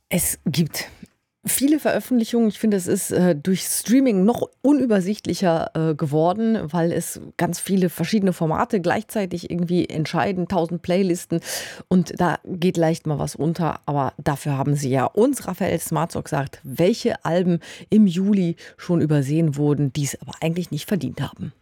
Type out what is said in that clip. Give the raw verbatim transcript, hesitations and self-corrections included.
Es gibt viele Veröffentlichungen. Ich finde, es ist, äh, durch Streaming noch unübersichtlicher, äh, geworden, weil es ganz viele verschiedene Formate gleichzeitig irgendwie entscheiden, tausend Playlisten und da geht leicht mal was unter, aber dafür haben Sie ja uns Raphael Smarzock gesagt, welche Alben im Juli schon übersehen wurden, die es aber eigentlich nicht verdient haben.